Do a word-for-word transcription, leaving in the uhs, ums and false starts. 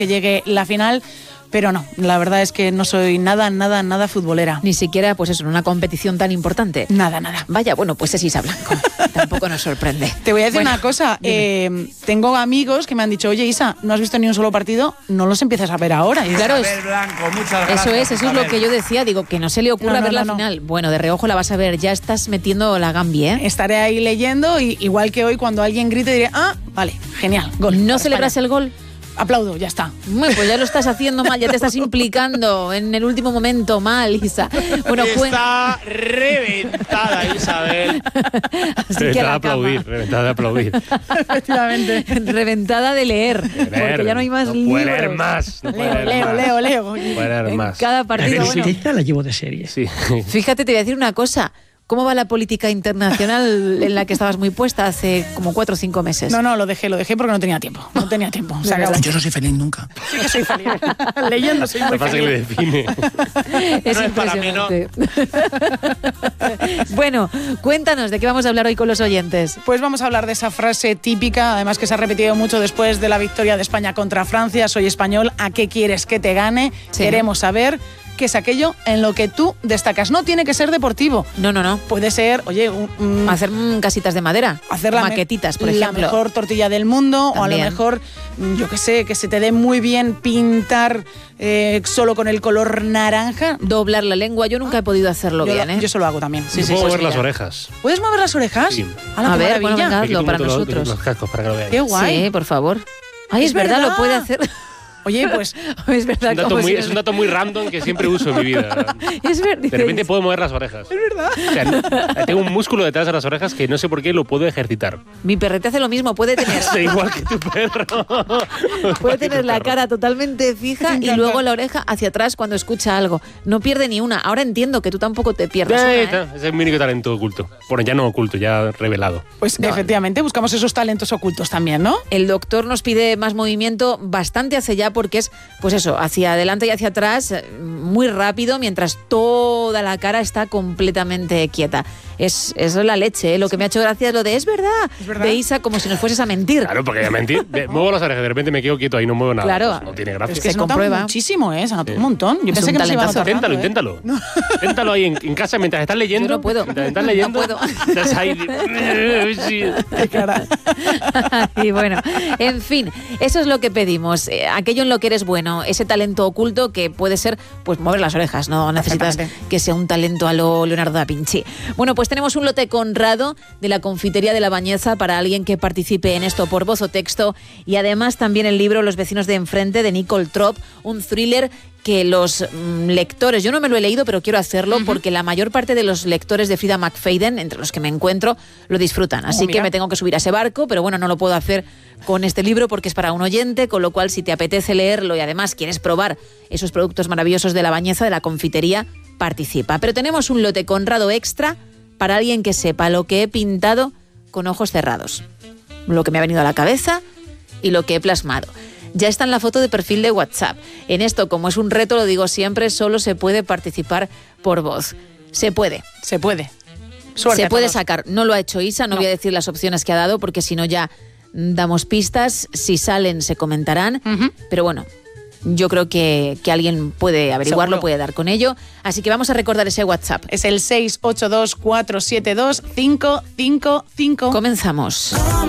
que llegue la final. Pero no, la verdad es que no soy nada, nada, nada futbolera. Ni siquiera, pues eso, en una competición tan importante. Nada, nada. Vaya, bueno, pues es Isa Blanco. Tampoco nos sorprende. Te voy a decir bueno, una cosa. Eh, tengo amigos que me han dicho, oye, Isa, ¿no has visto ni un solo partido? No los empiezas a ver ahora. Y claro, Isabel Blanco, muchas gracias. eso es, eso es lo que yo decía. Digo, que no se le ocurra No, no, ver la no, no. final. Bueno, de reojo la vas a ver. Ya estás metiendo la gambi, ¿eh? Estaré ahí leyendo y igual que hoy cuando alguien grite diré, ah, vale, genial, gol. ¿No para celebras España. el gol? Aplaudo, ya está. Bueno, pues ya lo estás haciendo mal, ya te estás implicando en el último momento mal, Isa. Bueno, Está reventada, Isabel. Así que Reventada a de la aplaudir, cama. reventada de aplaudir. Efectivamente. Reventada de leer, porque ya no hay más no libros. puede leer más. No puede Leo, leer leo, más. leo, leo. No puede leer En más. cada La partido, bueno. tristeza la llevo de serie. Sí. Fíjate, te voy a decir una cosa. ¿Cómo va la política internacional en la que estabas muy puesta hace como cuatro o cinco meses? No, no, lo dejé, lo dejé porque no tenía tiempo. No tenía tiempo. Se acabó. Yo no soy feliz nunca. Sí que soy feliz. Leyendo soy muy La frase que le feliz. define. Es No es para mí, ¿no? impresionante. Bueno, cuéntanos de qué vamos a hablar hoy con los oyentes. Pues vamos a hablar de esa frase típica, además que se ha repetido mucho después de la victoria de España contra Francia. Soy español, ¿a qué quieres que te gane? Sí. Queremos saber qué es aquello en lo que tú destacas. No tiene que ser deportivo. No, no, no. Puede ser, oye, un, un- Hacer mm, casitas de madera. hacer la me- maquetitas, por la ejemplo. mejor tortilla del mundo, También. o a lo mejor, mm, yo qué sé, que se te dé muy bien pintar eh, solo con el color naranja. Doblar la lengua. Yo nunca he podido hacerlo yo, bien, lo- ¿eh? yo eso lo hago también. Sí, Yo sí, puedo sí, ver sí, las ya. orejas. ¿Puedes mover las orejas? Sí. ¡Hala, A qué ver, bueno, maravilla! venga. Me quito Hazlo un para momento los- nosotros. Los cascos para que lo veáis. ¡Qué guay! Sí, por favor. Ay, es, Es verdad, verdad. lo puede hacer. Oye, pues es verdad. Es un, dato como muy, si es no- un dato muy random que siempre uso en mi vida. Es verdad. De repente puedo mover las orejas. Es verdad. O sea, no- tengo un músculo detrás de las orejas que no sé por qué lo puedo ejercitar. Mi perrete hace lo mismo. Puede tener, Es igual que tu perro. puede tener la cara totalmente fija y luego la oreja hacia atrás cuando escucha algo. No pierde ni una. Ahora entiendo que tú tampoco te pierdas una, Eh, ¿eh? Ese es mi único talento oculto. Bueno, ya no oculto, ya revelado. Pues efectivamente, buscamos esos talentos ocultos también, ¿no? El doctor nos pide más movimiento bastante hacia allá porque es, pues eso, hacia adelante y hacia atrás, eh, muy rápido, mientras toda la cara está completamente quieta. Es, es la leche, ¿eh? Lo que me ha hecho gracia es lo de es verdad, ¿Es verdad? de Isa, como si nos fueses a mentir. Claro, porque ya mentir. Ve- Muevo las orejas, de repente me quedo quieto ahí, no muevo nada. Claro. Pues no tiene gracia. Es que Se se, nota comprueba. muchísimo, ¿eh? Se nota un montón. Yo Es pensé un que no se iba a talentazo. notar Inténtalo, tanto, ¿eh? inténtalo. Inténtalo ahí en, en casa mientras estás leyendo. Yo no puedo. Mientras estás leyendo. No puedo. Estás ahí. Sí. Qué cara. Y bueno, en fin, eso es lo que pedimos. Eh, aquello en lo que eres bueno, ese talento oculto que puede ser, pues mover las orejas, no necesitas Exactamente. que sea un talento a lo Leonardo da Vinci. Bueno, pues tenemos un lote conrado de la confitería de La Bañeza para alguien que participe en esto por voz o texto, y además también el libro Los vecinos de enfrente de Nicole Trop, un thriller que los mm, lectores, yo no me lo he leído, pero quiero hacerlo porque la mayor parte de los lectores de Frida McFadden, entre los que me encuentro, lo disfrutan. Así Oh, que mira. me tengo que subir a ese barco, pero bueno, no lo puedo hacer con este libro porque es para un oyente, con lo cual si te apetece leerlo y además quieres probar esos productos maravillosos de La Bañeza, de la confitería, participa. Pero tenemos un lote conrado extra para alguien que sepa lo que he pintado con ojos cerrados, lo que me ha venido a la cabeza y lo que he plasmado. Ya está en la foto de perfil de WhatsApp. En esto, como es un reto, lo digo siempre, solo se puede participar por voz. Se puede. Se puede. Suerte Se a puede todos. sacar. No lo ha hecho Isa, no, No. voy a decir las opciones que ha dado porque si no ya damos pistas. Si salen, se comentarán. Ujú. Pero bueno, yo creo que, que alguien puede averiguarlo, Seguro. puede dar con ello. Así que vamos a recordar ese WhatsApp. Es el seis ocho dos cuatro siete dos cinco cinco cinco. Comenzamos. Como